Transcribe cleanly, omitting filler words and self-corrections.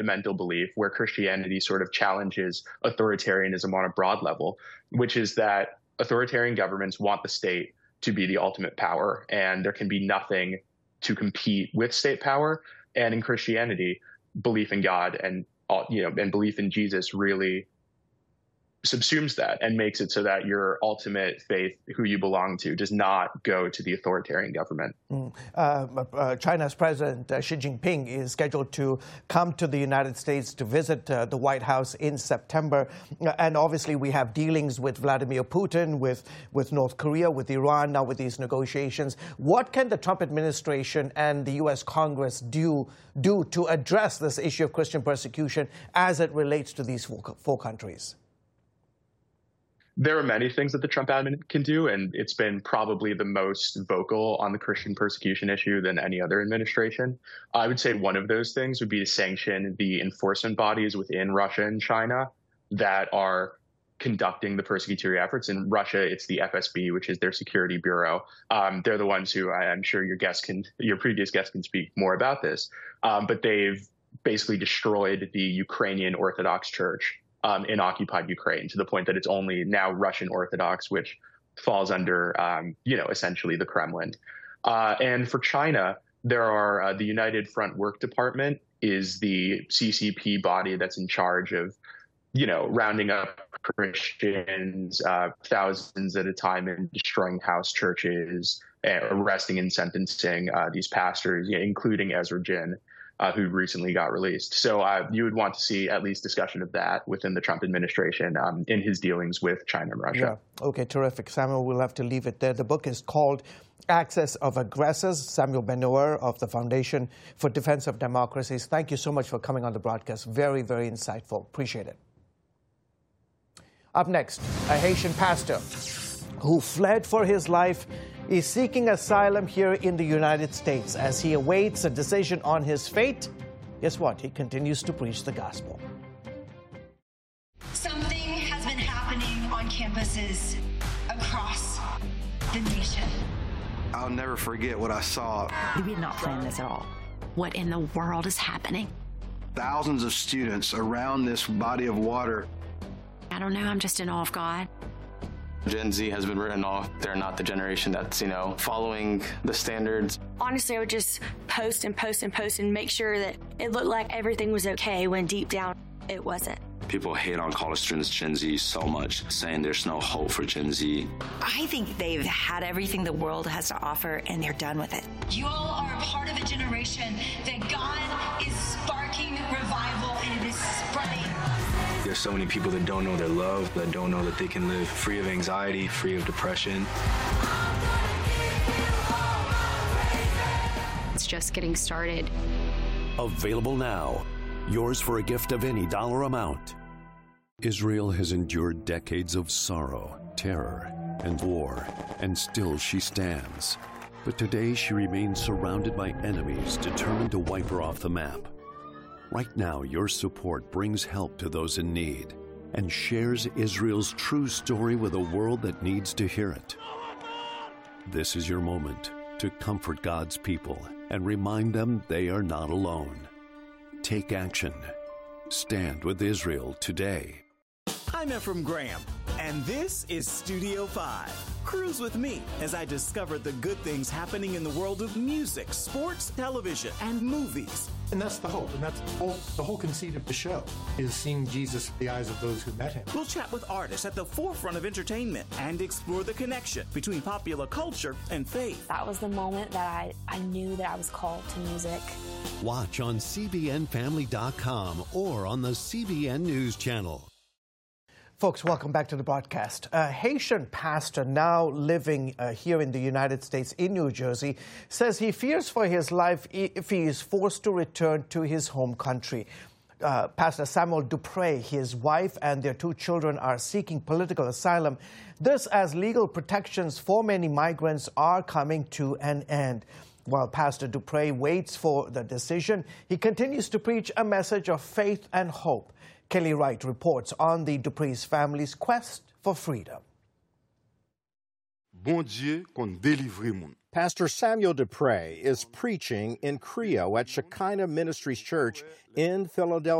fundamental belief where Christianity sort of challenges authoritarianism on a broad level, which is that authoritarian governments want the state to be the ultimate power, and there can be nothing to compete with state power. And in Christianity, belief in God and and belief in Jesus really subsumes that and makes it so that your ultimate faith, who you belong to, does not go to the authoritarian government. China's President Xi Jinping is scheduled to come to the United States to visit the White House in September. And obviously we have dealings with Vladimir Putin, with North Korea, with Iran, now with these negotiations. What can the Trump administration and the U.S. Congress do to address this issue of Christian persecution as it relates to these four countries? There are many things that the Trump admin can do, and it's been probably the most vocal on the Christian persecution issue than any other administration. I would say one of those things would be to sanction the enforcement bodies within Russia and China that are conducting the persecutory efforts. In Russia, it's the FSB, which is their security bureau. They're the ones who I'm sure your previous guest can speak more about this. But they've basically destroyed the Ukrainian Orthodox Church in occupied Ukraine, to the point that it's only now Russian Orthodox, which falls under, essentially the Kremlin. And for China, there are the United Front Work Department is the CCP body that's in charge of, rounding up Christians thousands at a time and destroying house churches, arresting and sentencing these pastors, including Ezra Jin, who recently got released. So you would want to see at least discussion of that within the Trump administration in his dealings with China and Russia. Yeah. Okay, terrific. Samuel, we'll have to leave it there. The book is called Axis of Aggressors. Samuel Benoor of the Foundation for Defense of Democracies. Thank you so much for coming on the broadcast. Very, very insightful. Appreciate it. Up next, a Haitian pastor who fled for his life is seeking asylum here in the United States. As he awaits a decision on his fate, guess what? He continues to preach the gospel. Something has been happening on campuses across the nation. I'll never forget what I saw. We did not plan this at all. What in the world is happening? Thousands of students around this body of water. I don't know, I'm just in awe of God. Gen Z has been written off. They're not the generation that's, following the standards. Honestly, I would just post and post and post and make sure that it looked like everything was okay when deep down it wasn't. People hate on college students, Gen Z, so much, saying there's no hope for Gen Z. I think they've had everything the world has to offer and they're done with it. You all are a part of a generation that God is sparking revival and it is spreading. There's so many people that don't know their love, that don't know that they can live free of anxiety, free of depression. It's just getting started. Available now. Yours for a gift of any dollar amount. Israel has endured decades of sorrow, terror, and war, and still she stands. But today she remains surrounded by enemies determined to wipe her off the map. Right now, your support brings help to those in need and shares Israel's true story with a world that needs to hear it. This is your moment to comfort God's people and remind them they are not alone. Take action. Stand with Israel today. I'm Ephraim Graham, and this is Studio 5. Cruise with me as I discover the good things happening in the world of music, sports, television, and movies. And that's the hope, and that's the whole conceit of the show, is seeing Jesus through the eyes of those who met him. We'll chat with artists at the forefront of entertainment and explore the connection between popular culture and faith. That was the moment that I knew that I was called to music. Watch on CBNFamily.com or on the CBN News Channel. Folks, welcome back to the broadcast. A Haitian pastor now living here in the United States in New Jersey says he fears for his life if he is forced to return to his home country. Pastor Samuel Dupre, his wife, and their 2 children are seeking political asylum. This as legal protections for many migrants are coming to an end. While Pastor Dupre waits for the decision, he continues to preach a message of faith and hope. Kelly Wright reports on the Dupre's family's quest for freedom. Bon Dieu qu'on délivre moun. Pastor Samuel Dupre is preaching in Creo at Shekinah Ministries Church in Philadelphia.